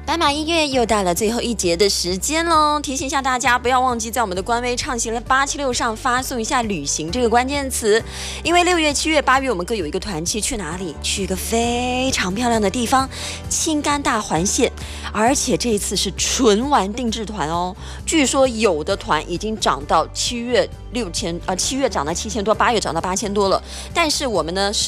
斑马音乐又到了最后一节的时间喽，提醒一下大家，不要忘记在我们的官微畅行了876上发送一下旅行这个关键词，因为6月、7月、8月我们各有一个团期，去哪里？去一个非常漂亮的地方——青甘大环线，而且这一次是纯玩定制团哦。据说有的团已经涨到7月涨到7000多，8月涨到8000多了，但是我们呢是